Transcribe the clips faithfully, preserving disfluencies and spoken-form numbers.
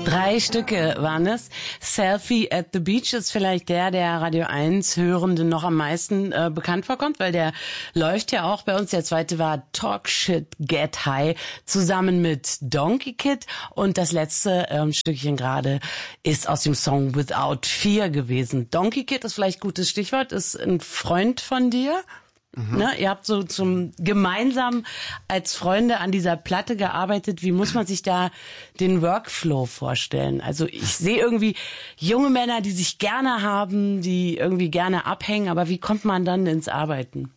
Drei Stücke waren es. Selfie at the Beach ist vielleicht der, der Radio eins Hörenden noch am meisten äh, bekannt vorkommt, weil der läuft ja auch bei uns. Der zweite war Talk Shit Get High zusammen mit Donkey Kid. Und das letzte ähm, Stückchen gerade ist aus dem Song Without Fear gewesen. Donkey Kid ist vielleicht ein gutes Stichwort, ist ein Freund von dir. Mhm. Ne, ihr habt so zum gemeinsam als Freunde an dieser Platte gearbeitet. Wie muss man sich da den Workflow vorstellen? Also ich sehe irgendwie junge Männer, die sich gerne haben, die irgendwie gerne abhängen, aber wie kommt man dann ins Arbeiten?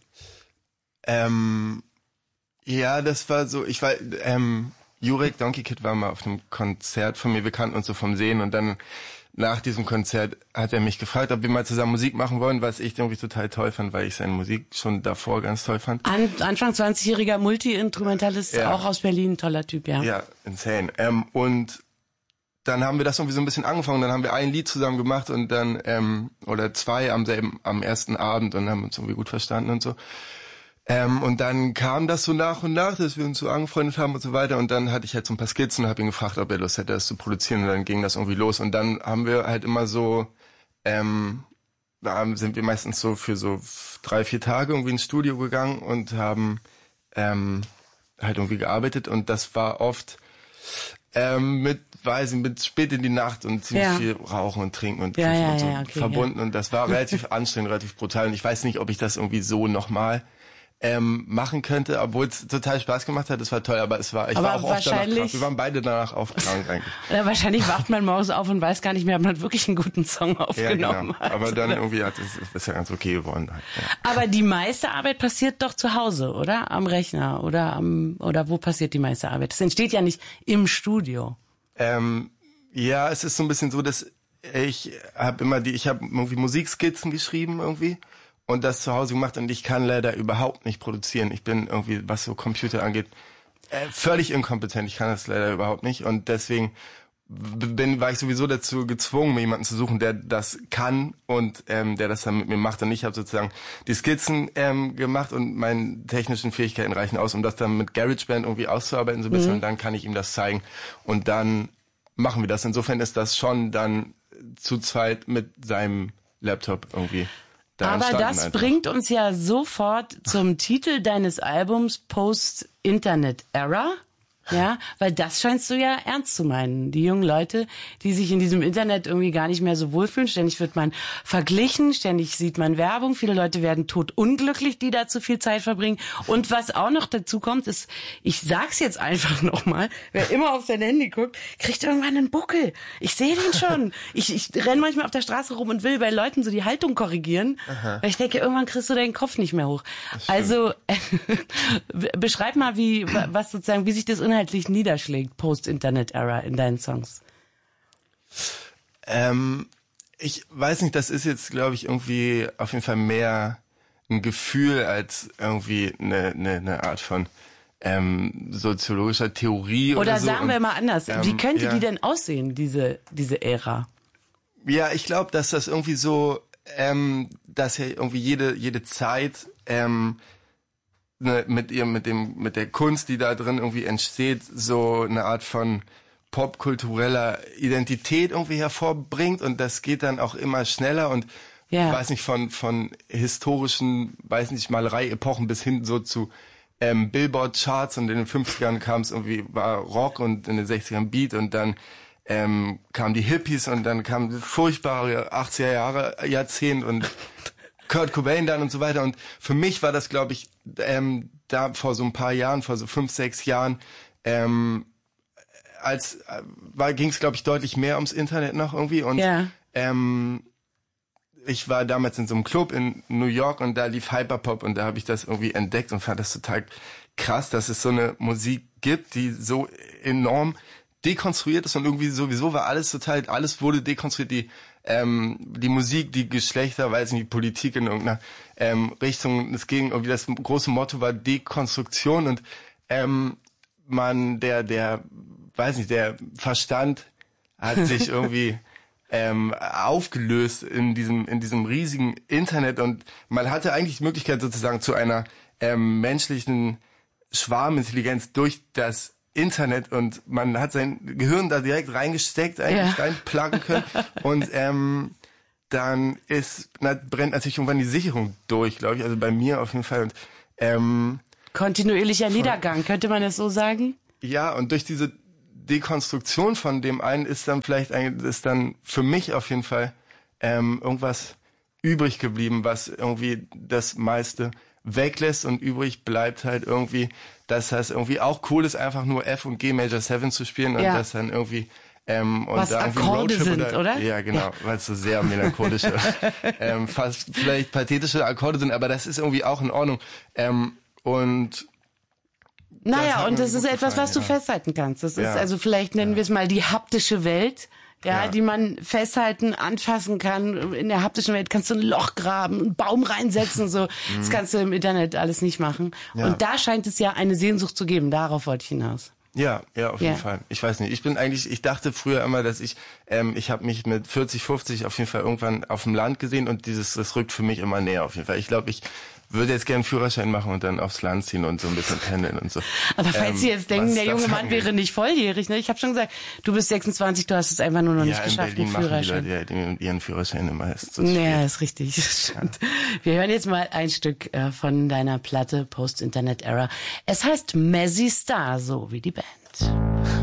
Ähm, ja, das war so, ich war, ähm, Jurek Donkey Kid war mal auf einem Konzert von mir, wir kannten uns so vom Sehen, und dann nach diesem Konzert hat er mich gefragt, ob wir mal zusammen Musik machen wollen, was ich irgendwie total toll fand, weil ich seine Musik schon davor ganz toll fand. An, Anfang zwanzigjähriger Multi-Instrumentalist, ja. Auch aus Berlin, toller Typ, ja. Ja, insane. Ähm, und dann haben wir das irgendwie so ein bisschen angefangen, dann haben wir ein Lied zusammen gemacht und dann, ähm, oder zwei am selben, am ersten Abend, und haben uns irgendwie gut verstanden und so. Ähm, und dann kam das so nach und nach, dass wir uns so angefreundet haben und so weiter. Und dann hatte ich halt so ein paar Skizzen und habe ihn gefragt, ob er Lust hätte, das zu produzieren. Und dann ging das irgendwie los. Und dann haben wir halt immer so, ähm, da sind wir meistens so für so drei, vier Tage irgendwie ins Studio gegangen und haben ähm, halt irgendwie gearbeitet. Und das war oft ähm, mit, weiß ich, mit spät in die Nacht und ziemlich ja. viel Rauchen und Trinken und, ja, ja, und so ja, okay, verbunden. Ja. Und das war relativ anstrengend, relativ brutal. Und ich weiß nicht, ob ich das irgendwie so nochmal Ähm, machen könnte, obwohl es total Spaß gemacht hat. Es war toll, aber es war, ich aber war auch oft danach krank. Wir waren beide danach auch krank eigentlich. Oder wahrscheinlich wacht man morgens auf und weiß gar nicht mehr, ob man wirklich einen guten Song aufgenommen ja, genau. hat. Aber dann irgendwie hat es, ist ja ganz okay geworden. Halt, ja. Aber die meiste Arbeit passiert doch zu Hause, oder? Am Rechner oder am, oder wo passiert die meiste Arbeit? Das entsteht ja nicht im Studio. Ähm, ja, es ist so ein bisschen so, dass ich habe immer die, ich habe irgendwie Musikskizzen geschrieben irgendwie. Und das zu Hause gemacht, und ich kann leider überhaupt nicht produzieren. Ich bin irgendwie, was so Computer angeht, äh, völlig inkompetent. Ich kann das leider überhaupt nicht. Und deswegen bin, war ich sowieso dazu gezwungen, mir jemanden zu suchen, der das kann und ähm, der das dann mit mir macht. Und ich habe sozusagen die Skizzen ähm, gemacht, und meine technischen Fähigkeiten reichen aus, um das dann mit GarageBand irgendwie auszuarbeiten so ein bisschen. Mhm. Und dann kann ich ihm das zeigen. Und dann machen wir das. Insofern ist das schon dann zu zweit mit seinem Laptop irgendwie. Da Aber das einfach. Bringt uns ja sofort zum Titel deines Albums Post-Internet-Era. Ja, weil das scheinst du ja ernst zu meinen. Die jungen Leute, die sich in diesem Internet irgendwie gar nicht mehr so wohlfühlen. Ständig wird man verglichen, ständig sieht man Werbung. Viele Leute werden totunglücklich, die da zu viel Zeit verbringen. Und was auch noch dazu kommt, ist, ich sag's jetzt einfach nochmal, wer immer auf sein Handy guckt, kriegt irgendwann einen Buckel. Ich sehe den schon. Ich, ich renn manchmal auf der Straße rum und will bei Leuten so die Haltung korrigieren. Aha. Weil ich denke, irgendwann kriegst du deinen Kopf nicht mehr hoch. Also äh, beschreib mal, wie was sozusagen, wie sich das inhaltlich niederschlägt, Post-Internet-Era in deinen Songs. Ähm, ich weiß nicht, das ist jetzt, glaube ich, irgendwie auf jeden Fall mehr ein Gefühl als irgendwie eine, eine, eine Art von ähm, soziologischer Theorie oder, oder so. Oder sagen und, wir mal anders, ähm, wie könnte ja. die denn aussehen, diese diese Ära? Ja, ich glaube, dass das irgendwie so, ähm, dass ja irgendwie jede jede Zeit ähm, Ne, mit ihr, mit dem, mit der Kunst, die da drin irgendwie entsteht, so eine Art von popkultureller Identität irgendwie hervorbringt, und das geht dann auch immer schneller und yeah. weiß nicht, von, von historischen, weiß nicht, Malerei-Epochen bis hin so zu ähm, Billboard-Charts, und in den fünfzigern kam es irgendwie, war Rock, und in den sechzigern Beat, und dann ähm, kamen die Hippies, und dann kam das furchtbare achtziger Jahre Jahrzehnt und Kurt Cobain dann und so weiter. Und für mich war das, glaube ich, ähm, da vor so ein paar Jahren, vor so fünf, sechs Jahren, ähm, als äh, war ging es, glaube ich, deutlich mehr ums Internet noch irgendwie. Und ja. ähm, ich war damals in so einem Club in New York, und da lief Hyperpop, und da habe ich das irgendwie entdeckt und fand das total krass, dass es so eine Musik gibt, die so enorm dekonstruiert ist, und irgendwie sowieso war alles total, alles wurde dekonstruiert, die ähm, die Musik, die Geschlechter, weiß nicht, die Politik in irgendeiner ähm, Richtung. Es ging irgendwie, das große Motto war Dekonstruktion, und ähm, man, der, der, weiß nicht, der Verstand hat sich irgendwie ähm, aufgelöst in diesem, in diesem riesigen Internet, und man hatte eigentlich die Möglichkeit sozusagen zu einer ähm, menschlichen Schwarmintelligenz durch das Internet und man hat sein Gehirn da direkt reingesteckt, eigentlich Ja. reinpluggen können und ähm, dann ist na, brennt natürlich irgendwann die Sicherung durch, glaube ich, also bei mir auf jeden Fall und ähm, Kontinuierlicher Niedergang, könnte man das so sagen? ja, und durch diese Dekonstruktion von dem einen ist dann vielleicht ein, ist dann für mich auf jeden Fall ähm, irgendwas übrig geblieben, was irgendwie das meiste weglässt und übrig bleibt halt irgendwie, dass das irgendwie auch cool ist, einfach nur F und G Major sieben zu spielen und Ja. das dann irgendwie ähm, und Was da irgendwie Akkorde Roadtrip sind, oder? Ja, genau, Ja. weil es so sehr melancholische, ähm, fast vielleicht pathetische Akkorde sind, aber das ist irgendwie auch in Ordnung. Ähm, und Das Naja, hat und mir das ist gut etwas, was du gefallen, festhalten kannst. Das ist Ja. also vielleicht, nennen wir es mal, die haptische Welt, ja, Ja. die man festhalten, anfassen kann. In der haptischen Welt kannst du ein Loch graben, einen Baum reinsetzen, so. Das kannst du im Internet alles nicht machen. Ja. Und da scheint es ja eine Sehnsucht zu geben. Darauf wollte ich hinaus. Ja, ja, auf Ja. jeden Fall. Ich weiß nicht, ich bin eigentlich, ich dachte früher immer, dass ich, ähm, ich habe mich mit vierzig, fünfzig auf jeden Fall irgendwann auf dem Land gesehen und dieses, das rückt für mich immer näher auf jeden Fall. Ich glaube, ich würde jetzt gerne einen Führerschein machen und dann aufs Land ziehen und so ein bisschen pendeln und so. Aber falls Ähm, Sie jetzt denken, was der das junge Mann angeht. wäre nicht volljährig, ne? Ich habe schon gesagt, du bist sechsundzwanzig, du hast es einfach nur noch Ja, nicht in geschafft, Berlin einen machen die Führerschein. Leute ja den- ihren Führerschein immer erst so Ja, spät. ist richtig. Das stimmt. Wir hören jetzt mal ein Stück äh, von deiner Platte Post-Internet Era. Es heißt Mazzy Star, so wie die Band.